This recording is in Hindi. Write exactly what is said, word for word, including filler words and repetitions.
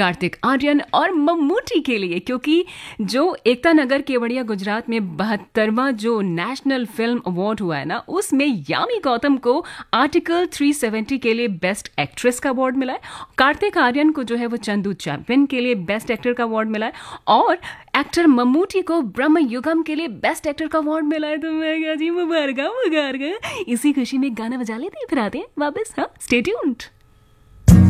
कार्तिक आर्यन और मम्मूटी के लिए, क्योंकि जो एकता नगर केवड़िया गुजरात में बहत्तरवां जो नेशनल फिल्म अवार्ड हुआ है ना, उसमें यामी गौतम को आर्टिकल तीन सौ सत्तर के लिए बेस्ट एक्ट्रेस का अवार्ड मिला है। कार्तिक आर्यन को जो है वो चंदू चैंपियन के लिए बेस्ट एक्टर का अवार्ड मिला है और एक्टर मम्मूटी को ब्रह्म युगम के लिए बेस्ट एक्टर का अवार्ड मिला है। तो मैं क्या जी, मुबारक मुबारक। इसी खुशी में गाना बजा लेते हैं, फिर आते हैं वापस। हाँ, स्टे ट्यून्ड।